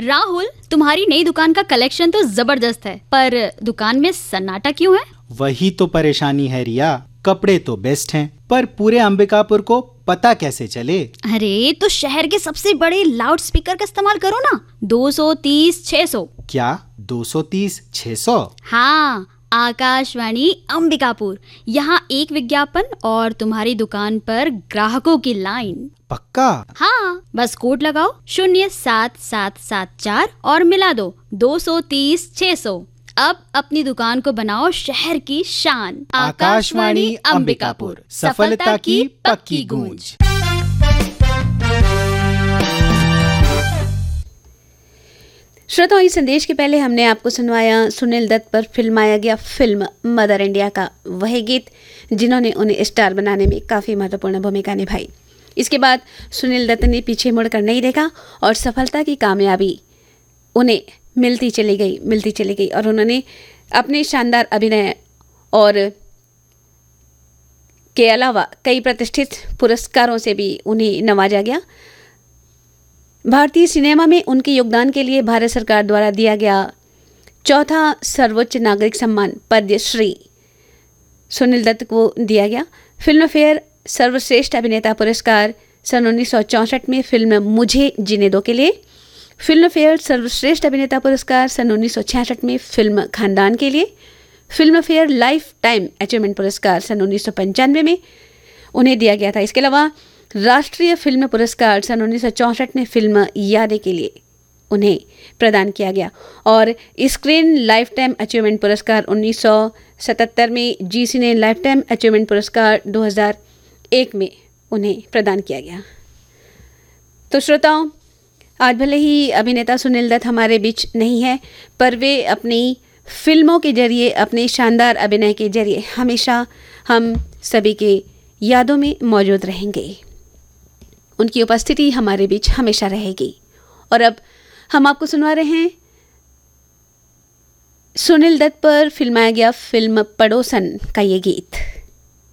राहुल, तुम्हारी नई दुकान का कलेक्शन तो जबरदस्त है, पर दुकान में सन्नाटा क्यों है? वही तो परेशानी है रिया। कपड़े तो बेस्ट हैं, पर पूरे अंबिकापुर को पता कैसे चले? अरे तो शहर के सबसे बड़े लाउड स्पीकर का इस्तेमाल करो ना। 230 600। क्या 230 600? हाँ, आकाशवाणी अंबिकापुर। यहाँ एक विज्ञापन और तुम्हारी दुकान पर ग्राहकों की लाइन। पक्का? हाँ, बस कोड लगाओ 07774 और मिला दो 230 600। अब अपनी दुकान को बनाओ शहर की शान। आकाशवाणी अंबिकापुर, सफलता की पक्की गूंज। श्रोताओं, इस संदेश के पहले हमने आपको सुनवाया सुनील दत्त पर फिल्माया गया फिल्म मदर इंडिया का वह गीत जिन्होंने उन्हें स्टार बनाने में काफ़ी महत्वपूर्ण भूमिका निभाई। इसके बाद सुनील दत्त ने पीछे मुड़कर नहीं देखा और सफलता की कामयाबी उन्हें मिलती चली गई और उन्होंने अपने शानदार अभिनय और के अलावा कई प्रतिष्ठित पुरस्कारों से भी उन्हें नवाजा गया। भारतीय सिनेमा में उनके योगदान के लिए भारत सरकार द्वारा दिया गया चौथा सर्वोच्च नागरिक सम्मान पद्मश्री सुनील दत्त को दिया गया। फिल्म फेयर सर्वश्रेष्ठ अभिनेता पुरस्कार सन 1964 में फिल्म मुझे जीने दो के लिए, फिल्म फेयर सर्वश्रेष्ठ अभिनेता पुरस्कार सन 1966 में फिल्म खानदान के लिए, film fair life time achievement पुरस्कार सन 1995 में उन्हें दिया गया था। इसके अलावा राष्ट्रीय फिल्म पुरस्कार सन 1964 में फिल्म यादें के लिए उन्हें प्रदान किया गया और स्क्रीन लाइफ टाइम अचीवमेंट पुरस्कार 1977 में, जी सिने लाइफ टाइम अचीवमेंट पुरस्कार 2001 में उन्हें प्रदान किया गया। तो श्रोताओं, आज भले ही अभिनेता सुनील दत्त हमारे बीच नहीं है, पर वे अपनी फिल्मों के जरिए, अपने शानदार अभिनय के जरिए हमेशा हम सभी के यादों में मौजूद रहेंगे। उनकी उपस्थिति हमारे बीच हमेशा रहेगी। और अब हम आपको सुनवा रहे हैं सुनील दत्त पर फिल्माया गया फिल्म पड़ोसन का ये गीत।